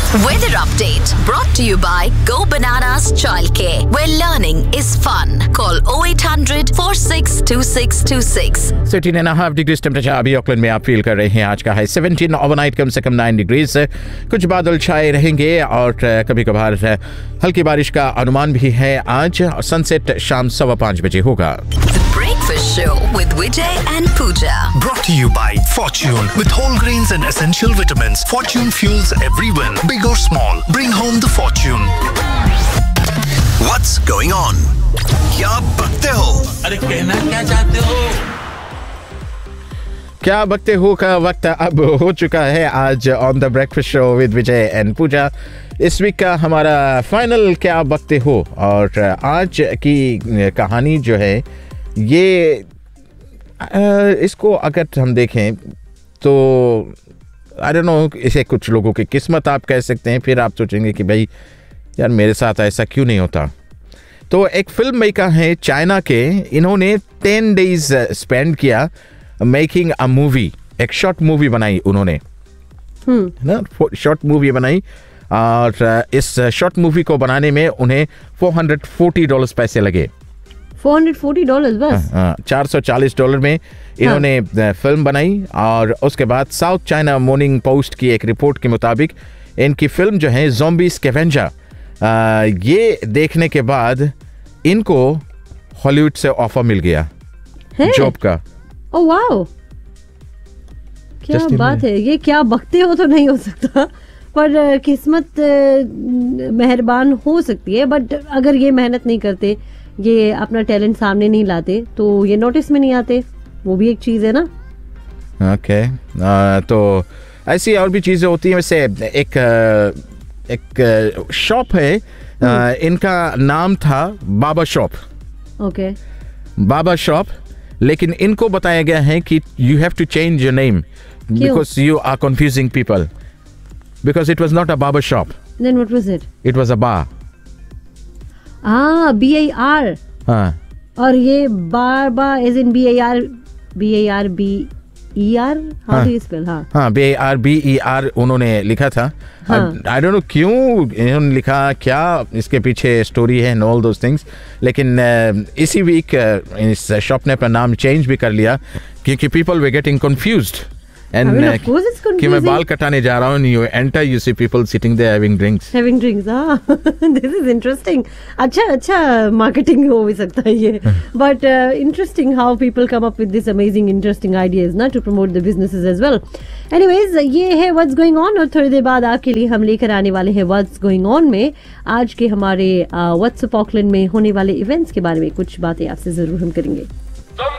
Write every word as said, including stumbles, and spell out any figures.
Weather update brought to you by Go Bananas Childcare, where learning is fun. Call oh eight hundred four six two six two six. Seventeen and half degrees temperature अभी Auckland में आप feel कर रहे हैं। आज का है seventeen, overnight कम से कम नाइन डिग्रीज। कुछ बादल छाए रहेंगे और कभी कभार हल्की बारिश का अनुमान भी है आज। सनसेट शाम सवा पाँच बजे होगा। The Breakfast Show with Vijay and Pooja. Brought to you by Fortune. With whole grains and essential vitamins, Fortune fuels every win. Big or small, bring home the fortune. What's going on? क्या बकते हो? अरे कहना क्या चाहते हो? क्या बकते हो का वक्त अब हो चुका है आज on the breakfast show with Vijay and पूजा। इस वीक का हमारा फाइनल क्या बकते हो, और आज की कहानी जो है ये इसको अगर हम देखें तो आई डोंट नो, इसे कुछ लोगों की किस्मत आप कह सकते हैं। फिर आप सोचेंगे कि भाई यार मेरे साथ ऐसा क्यों नहीं होता। तो एक फिल्म मेकर है चाइना के, इन्होंने टेन डेज स्पेंड किया मेकिंग अ मूवी। एक शॉर्ट मूवी बनाई उन्होंने, ना शॉर्ट मूवी बनाई, और इस शॉर्ट मूवी को बनाने में उन्हें फोर हंड्रेड फोर्टी डॉलर्स पैसे लगे। फोर हंड्रेड फोर्टी डॉलर्स बस? चार सौ चालीस डॉलर में इन्होंने हाँ. फिल्म बनाई। और उसके बाद साउथ चाइना मॉर्निंग पोस्ट की एक रिपोर्ट के मुताबिक इनकी फिल्म जो है ज़ॉम्बी स्कैवेंजर, ये देखने के बाद इनको हॉलीवुड से ऑफर मिल गया जॉब का। ओह वाओ, क्या Just बात है। ये क्या बकते हो तो नहीं हो सकता, पर किस्मत मेहरबान हो सकती है। बट अगर ये मेहनत नहीं करते, ये अपना टैलेंट सामने नहीं लाते, तो ये नोटिस में नहीं आते। वो भी एक चीज है ना। Okay okay. तो ऐसी और भी चीजें होती हैं। वैसे एक एक शॉप है, uh, इनका नाम था बाबा शॉप। ओके, बाबा शॉप, लेकिन इनको बताया गया है कि you have to change your name because you are confusing people, because it was not a Baba shop. Then what was it? It was a bar. Ah, B A R. हाँ. और ये बारबा is in B A R B A R B E R. How do you spell? हाँ. हाँ, B A R B E R उन्होंने लिखा था। हाँ. I don't know क्यों इन्होंने लिखा, क्या इसके पीछे स्टोरी है and all those things। लेकिन इसी वीक इस शॉप ने अपना नाम चेंज भी कर लिया क्योंकि people were getting confused। And I mean, of course it's confusing. कि मैं बाल कटाने जा रहा हूँ, you enter, you see people sitting there having drinks. Having drinks, ah, this is interesting. अच्छा अच्छा marketing हो भी सकता है ये, but uh, interesting how people come up with this amazing, interesting ideas ना to promote the businesses as well. Anyways, ये है What's Going On, और थोड़ी देर बाद आपके लिए हम लेकर आने वाले हैं What's Going On में आज के हमारे uh, WhatsApp ऑकलैंड में होने वाले इवेंट्स के बारे में कुछ बातें आपसे जरूर हम करेंगे।